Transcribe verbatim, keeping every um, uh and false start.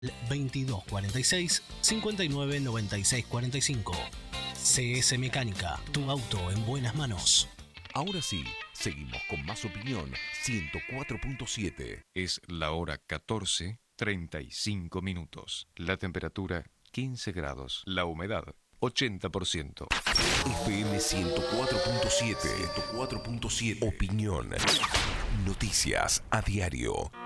veintidós cuarenta y seis, cincuenta y nueve noventa y seis cuarenta y cinco. C S Mecánica, tu auto en buenas manos. Ahora sí, seguimos con más opinión. ciento cuatro punto siete. Es la hora catorce, treinta y cinco minutos. La temperatura quince grados. La humedad ochenta por ciento. F M ciento cuatro punto siete. ciento cuatro punto siete. Opinión. Noticias a diario.